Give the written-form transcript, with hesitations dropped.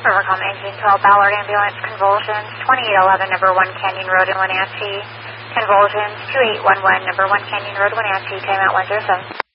Overcome engine 12 Ballard ambulance, convulsions, 2811 number 1 Canyon Road in Wenatchee. Convulsions, 2811 number 1 Canyon Road, Wenatchee, timeout 107.